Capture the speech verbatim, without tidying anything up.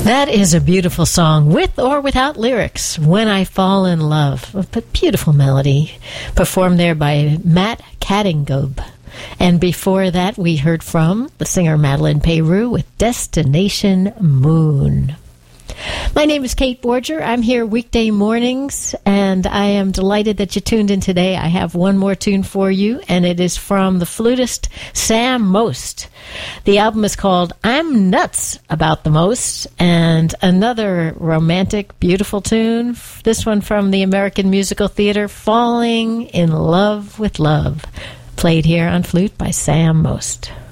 That is a beautiful song, with or without lyrics, When I Fall in Love. A beautiful melody, performed there by Matt Catingob. And before that, we heard from the singer Madeline Peyroux with Destination Moon. My name is Kate Borger. I'm here weekday mornings, and I am delighted that you tuned in today. I have one more tune for you, and it is from the flutist Sam Most. The album is called I'm Nuts About the Most, and another romantic, beautiful tune, this one from the American Musical Theater, Falling in Love with Love, played here on flute by Sam Most.